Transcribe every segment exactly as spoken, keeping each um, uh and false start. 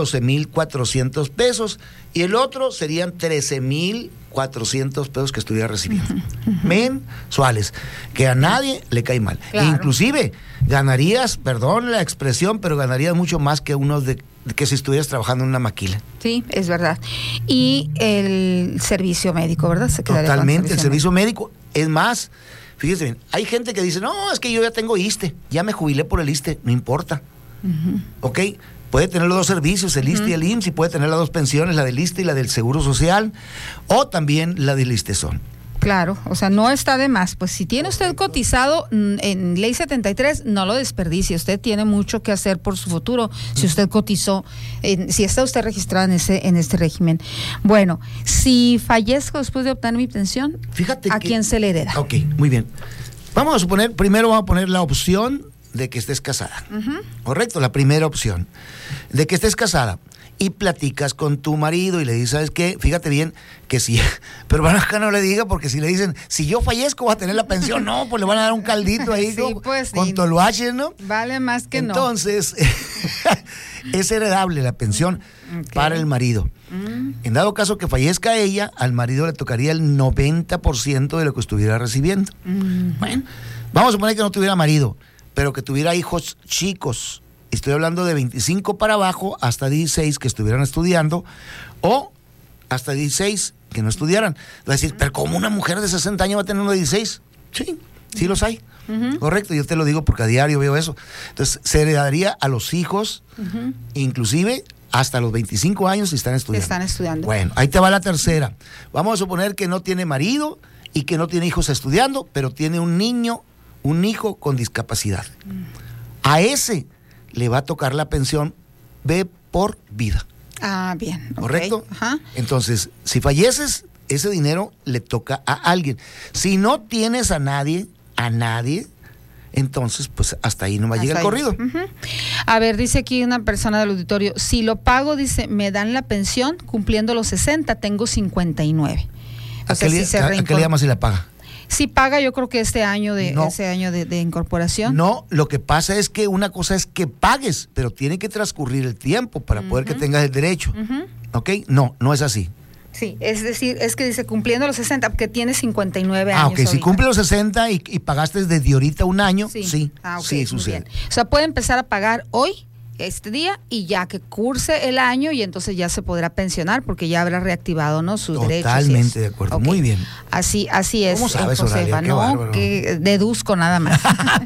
doce mil cuatrocientos pesos y el otro serían trece mil cuatrocientos pesos que estuviera recibiendo uh-huh. mensuales, que a nadie le cae mal. Claro. E inclusive ganarías, perdón la expresión, pero ganarías mucho más que uno de que si estuvieras trabajando en una maquila. Sí, es verdad. Y el servicio médico, ¿verdad? Se Totalmente, el servicio médico. médico. Es más, fíjese bien, hay gente que dice, no, es que yo ya tengo ISSSTE, ya me jubilé por el ISSSTE, no importa. Uh-huh. ¿Ok? Puede tener los dos servicios, el ISSSTE uh-huh. y el I M S S, y puede tener las dos pensiones, la del ISSSTE y la del Seguro Social, o también la del ISSSTESON. Claro, o sea, no está de más. Pues si tiene usted cotizado en Ley setenta y tres, no lo desperdicie. Usted tiene mucho que hacer por su futuro. Si usted cotizó, en, si está usted registrado en ese en este régimen. Bueno, si fallezco después de obtener mi pensión, fíjate ¿a que, quién se le hereda? Ok, muy bien. Vamos a suponer, primero vamos a poner la opción de que estés casada. Uh-huh. Correcto, la primera opción. De que estés casada. Y platicas con tu marido y le dices, ¿sabes qué? Fíjate bien que si, pero van acá no le diga, porque si le dicen, si yo fallezco vas a tener la pensión, no, pues le van a dar un caldito ahí, sí, ¿no? Pues, con sí. toloache, ¿no? Vale más que Entonces, no. Entonces, es heredable la pensión okay. para el marido. Mm. En dado caso que fallezca ella, al marido le tocaría el noventa por ciento de lo que estuviera recibiendo. Mm. Bueno, vamos a suponer que no tuviera marido, pero que tuviera hijos chicos. Estoy hablando de veinticinco para abajo hasta dieciséis que estuvieran estudiando o hasta dieciséis que no estudiaran. Va a decir, pero ¿cómo una mujer de sesenta años va a tener uno de dieciséis? Sí, sí los hay. Uh-huh. Correcto, yo te lo digo porque a diario veo eso. Entonces, se heredaría a los hijos, uh-huh. inclusive hasta los veinticinco años si están estudiando. Están estudiando. Bueno, ahí te va la tercera. Vamos a suponer que no tiene marido y que no tiene hijos estudiando, pero tiene un niño, un hijo con discapacidad. Uh-huh. A ese le va a tocar la pensión B por vida. Ah, bien. ¿Correcto? Okay. Ajá. Entonces, si falleces, ese dinero le toca a alguien. Si no tienes a nadie, a nadie, entonces, pues hasta ahí no va a llegar el corrido. Uh-huh. A ver, dice aquí una persona del auditorio, si lo pago, dice, me dan la pensión cumpliendo los sesenta, tengo cincuenta y nueve. ¿A, qué, si le, a, ¿A qué le llama si la paga? Si paga, yo creo que este año de no, ese año de, de incorporación. No, lo que pasa es que una cosa es que pagues, pero tiene que transcurrir el tiempo para uh-huh. poder que tengas el derecho. Uh-huh. ¿Ok? No, no es así. Sí, es decir, es que dice cumpliendo los sesenta, porque tiene cincuenta y nueve años. Ah, ok, ahorita. Si cumple los sesenta y, y pagaste desde ahorita un año, sí, sí, ah, okay, sí sucede. Bien. O sea, puede empezar a pagar hoy, este día, y ya que curse el año y entonces ya se podrá pensionar porque ya habrá reactivado, ¿no? Sus Totalmente derechos. Totalmente de acuerdo, okay. Muy bien. Así, así es. ¿Cómo sabes, Josefa, Oralia? ¿no? Que deduzco nada más.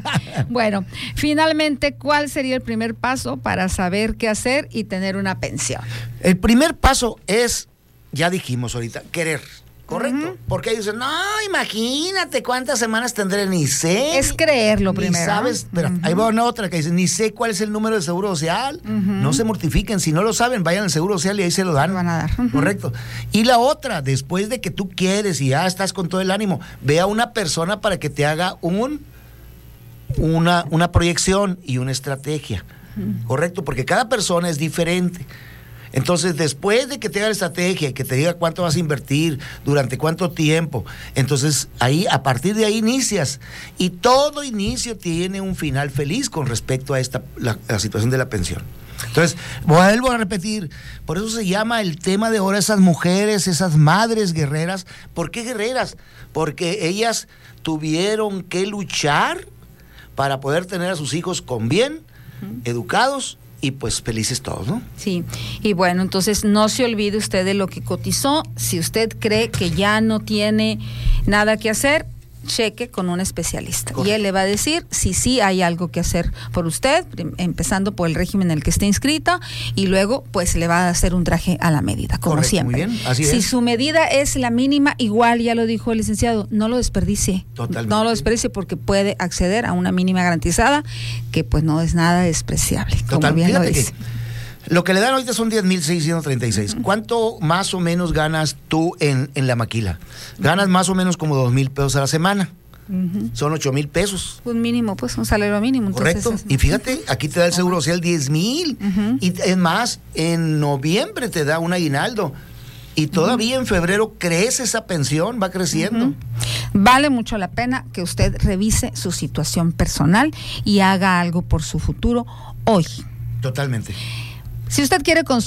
Bueno, finalmente, ¿cuál sería el primer paso para saber qué hacer y tener una pensión? El primer paso es, ya dijimos ahorita, querer. Correcto, uh-huh. Porque ellos dicen, no, imagínate cuántas semanas tendré, ni sé. Es creerlo ni primero. Sabes, pero uh-huh. Ahí va una otra que dice, ni sé cuál es el número de Seguro Social. Uh-huh. No se mortifiquen, si no lo saben, vayan al Seguro Social y ahí se lo dan. Lo van a dar. Uh-huh. Correcto. Y la otra, después de que tú quieres y ya estás con todo el ánimo, ve a una persona para que te haga un, una, una proyección y una estrategia. Uh-huh. Correcto, porque cada persona es diferente. Entonces, después de que te haga la estrategia y que te diga cuánto vas a invertir, durante cuánto tiempo, entonces ahí, a partir de ahí inicias. Y todo inicio tiene un final feliz con respecto a esta la, la situación de la pensión. Entonces, vuelvo a repetir, por eso se llama el tema de ahora esas mujeres, esas madres guerreras. ¿Por qué guerreras? Porque ellas tuvieron que luchar para poder tener a sus hijos con bien, uh-huh. educados, y pues felices todos, ¿no? Sí, y bueno, entonces no se olvide usted de lo que cotizó. Si usted cree que ya no tiene nada que hacer, cheque con un especialista. Correcto. Y él le va a decir si sí hay algo que hacer por usted, empezando por el régimen en el que esté inscrita, y luego pues le va a hacer un traje a la medida, como Correcto, siempre. Muy bien, así si es. su medida es la mínima, igual ya lo dijo el licenciado, no lo desperdicie. Totalmente. No lo desperdicie porque puede acceder a una mínima garantizada que pues no es nada despreciable. Total, como bien fíjate lo dice. Que lo que le dan ahorita son diez mil seiscientos treinta y seis. Uh-huh. ¿Cuánto más o menos ganas tú en, en la maquila? Ganas uh-huh. más o menos como dos mil pesos a la semana. Uh-huh. Son ocho mil pesos. Un mínimo, pues un salario mínimo. Correcto. Entonces, y fíjate, aquí te da el Seguro Social diez mil. Uh-huh. Y es más, en noviembre te da un aguinaldo. Y todavía uh-huh. en febrero crece esa pensión, va creciendo. Uh-huh. Vale mucho la pena que usted revise su situación personal y haga algo por su futuro hoy. Totalmente. Si usted quiere consultar